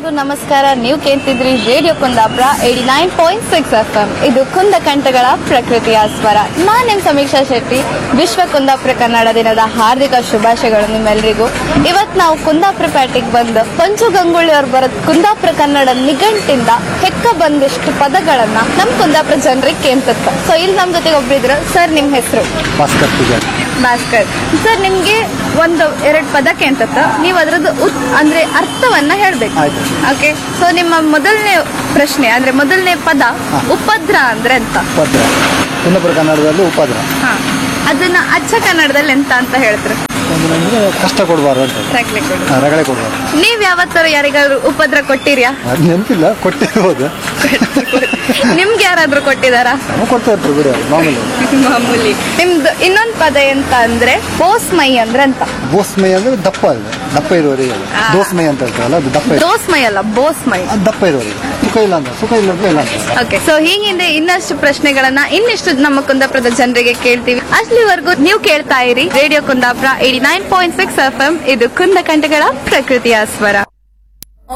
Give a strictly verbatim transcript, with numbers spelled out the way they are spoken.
ಎಲ್ಲರಿಗೂ ನಮಸ್ಕಾರ. ನೀವು ಕೇಳ್ತಿದ್ರಿ radio Kundapura eighty nine point six F M. ಇದು ಕುಂದ ಕಂಠಗಳ ಪ್ರಕೃತಿಯ ಸ್ವರ. ನಾನ್ ನಿಮ್ ಸಮೀಕ್ಷಾ ಶೆಟ್ಟಿ. ವಿಶ್ವ ಕುಂದಾಪುರ ಕನ್ನಡ ದಿನದ ಹಾರ್ದಿಕ ಶುಭಾಶಯಗಳು ನಿಮ್ಮೆಲ್ಲರಿಗೂ. ಇವತ್ ನಾವು ಕುಂದಾಪುರ ಪೇಟೆಗೆ ಬಂದು ಪಂಚು ಗಂಗೂಳಿ ಅವ್ರು ಬರೋದ್ ಕುಂದಾಪುರ ಕನ್ನಡ ನಿಘಂಟಿಂದ ಹೆಕ್ಕ ಬಂದಿಷ್ಟು ಪದಗಳನ್ನ ನಮ್ ಕುಂದಾಪುರ ಜನರಿಗೆ ಕೇಳ್ತತ್ತ. ಸೊ ಇಲ್ಲಿ ನಮ್ ಜೊತೆಗೆ ಒಬ್ರಿದ್ರು. ಸರ್, ನಿಮ್ ಹೆಸರು? ಭಾಸ್ಕರ್ ಪೂಜಾರಿ. ಭಾಸ್ಕರ್ ಸರ್, ನಿಮ್ಗೆ ಒಂದು ಎರಡು ಪದ ಕೇಳ್ತತ್ತ. ನೀವು ಅದ್ರದ್ದು ಉತ್ ಅಂದ್ರೆ ಅರ್ಥವನ್ನ ಹೇಳ್ಬೇಕು. ಓಕೆ. ಸೊ ನಿಮ್ಮ ಮೊದಲನೇ ಪ್ರಶ್ನೆ ಅಂದ್ರೆ ಮೊದಲನೇ ಪದ ಉಪದ್ರ ಅಂದ್ರೆ ಎಂತ? ಉಪದ್ರ ಕುಂದಾಪುರ ಕನ್ನಡದಲ್ಲಿ ಉಪದ್ರ. ಹಾ, ಅದನ್ನ ಅಚ್ಚ ಕನ್ನಡದಲ್ಲಿ ಎಂತ ಅಂತ ಹೇಳ್ತಾರೆ? ಅಂದ್ರೆ ಕಷ್ಟ ಕೊಡಬಾರ್ದು ಅಂತ, ರಗಳೆ ಕೊಡು. ಹಾ, ರಗಳೆ ಕೊಡಬಾರ್ದು. ನೀವ್ ಯಾವತ್ತಾರು ಯಾರಿಗಾದ್ರು ಉಪದ್ರ ಕೊಟ್ಟಿರ್ಯಾ? ಅದು ನೆನಪಿಲ್ಲ, ಕೊಟ್ಟಿರ್ಬೋದು. ನಿಮ್ಗೆ ಯಾರಾದ್ರೂ ಕೊಟ್ಟಿದಾರಾ? ನಾವು ಕೊಡ್ತಾ ಇರ್ತೀವಿ ಬಿಡಿ, ಅದು ಮಾಮೂಲಿ. ಮಾಮೂಲಿ. ನಿಮ್ದು ಇನ್ನೊಂದ್ ಪದ ಎಂತ ಅಂದ್ರೆ ಬೋಸ್ಮೈ ಅಂದ್ರೆ ಅಂತ. ಬೋಸ್ಮೈ ಅಂದ್ರೆ ದಪ್ಪ ಇದೆ, ದಪ್ಪ ಇರುವವರಿಗೆ. ದೋಸ್ಮೈ ಅಂತ ಹೇಳ್ತಾರಲ್ಲ, ಅದು ದಪ್ಪ ಇದೆ. ದೋಸ್ಮೈ ಅಲ್ಲ, ಬೋಸ್ಮೈ. ಅದು ದಪ್ಪ ಇರುವವರಿಗೆ. ಸುಖ ಇಲ್ಲ ಅಂತ, ಸುಖ ಇಲ್ಲ ಅಂದ್ರೆ ಇಲ್ಲ ಅಂತ. ಓಕೆ. ಸೊ ಹೀಗಿದೆ ಇನ್ನಷ್ಟು ಪ್ರಶ್ನೆಗಳನ್ನ ಇನ್ನಿಷ್ಟು ನಮ್ಮ ಕುಂದಾಪುರದ ಜನರಿಗೆ ಕೇಳ್ತೀವಿ. ಅಲ್ಲಿವರೆಗೂ ನೀವು ಕೇಳ್ತಾ ಇರಿ radio Kundapura eighty nine point six F M. ಇದು ಕುಂದ ಕಂಠಗಳ ಪ್ರಕೃತಿಯ ಸ್ವರ.